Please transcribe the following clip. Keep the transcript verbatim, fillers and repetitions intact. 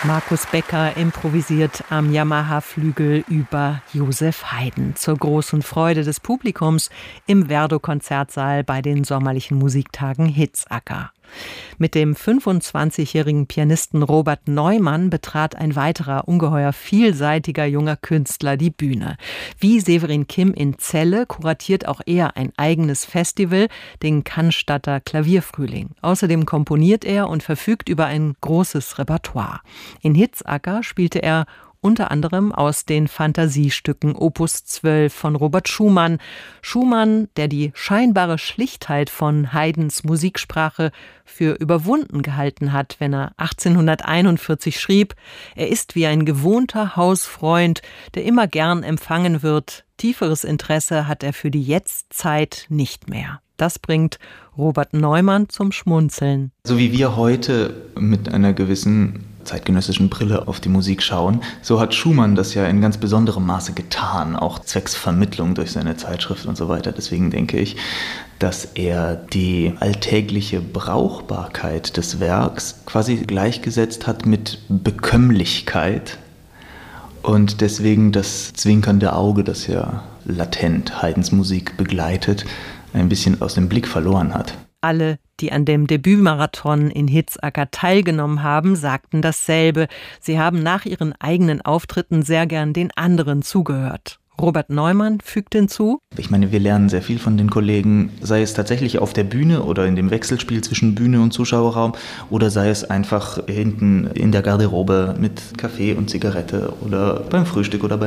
Markus Becker improvisiert am Yamaha-Flügel über Joseph Haydn zur großen Freude des Publikums im Werdow-Konzertsaal bei den sommerlichen Musiktagen Hitzacker. Mit dem fünfundzwanzigjährigen Pianisten Robert Neumann betrat ein weiterer ungeheuer vielseitiger junger Künstler die Bühne. Wie Severin Kim in Celle kuratiert auch er ein eigenes Festival, den Cannstatter Klavierfrühling. Außerdem komponiert er und verfügt über ein großes Repertoire. In Hitzacker spielte er unter anderem aus den Fantasiestücken Opus zwölf von Robert Schumann. Schumann, der die scheinbare Schlichtheit von Haydns Musiksprache für überwunden gehalten hat, wenn er achtzehnhunderteinundvierzig schrieb: Er ist wie ein gewohnter Hausfreund, der immer gern empfangen wird. Tieferes Interesse hat er für die Jetztzeit nicht mehr. Das bringt Robert Neumann zum Schmunzeln. So wie wir heute mit einer gewissen zeitgenössischen Brille auf die Musik schauen, so hat Schumann das ja in ganz besonderem Maße getan, auch zwecks Vermittlung durch seine Zeitschrift und so weiter. Deswegen denke ich, dass er die alltägliche Brauchbarkeit des Werks quasi gleichgesetzt hat mit Bekömmlichkeit und deswegen das zwinkernde Auge, das ja latent Haydns Musik begleitet, ein bisschen aus dem Blick verloren hat. Alle, die an dem Debütmarathon in Hitzacker teilgenommen haben, sagten dasselbe. Sie haben nach ihren eigenen Auftritten sehr gern den anderen zugehört. Robert Neumann fügt hinzu: Ich meine, wir lernen sehr viel von den Kollegen, sei es tatsächlich auf der Bühne oder in dem Wechselspiel zwischen Bühne und Zuschauerraum oder sei es einfach hinten in der Garderobe mit Kaffee und Zigarette oder beim Frühstück oder beim